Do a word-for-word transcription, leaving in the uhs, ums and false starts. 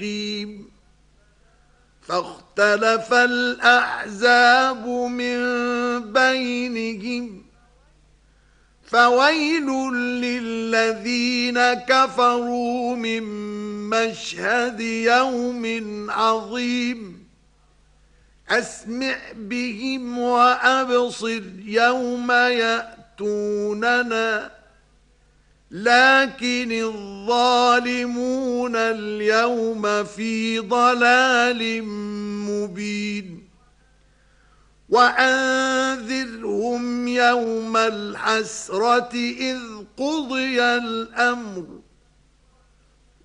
الجحيم فاختلف الأحزاب من بينهم فويل للذين كفروا من مشهد يوم عظيم أسمع بهم وأبصر يوم يأتوننا لكن الظالمون اليوم في ضلال مبين وأنذرهم يوم الحسرة إذ قضي الأمر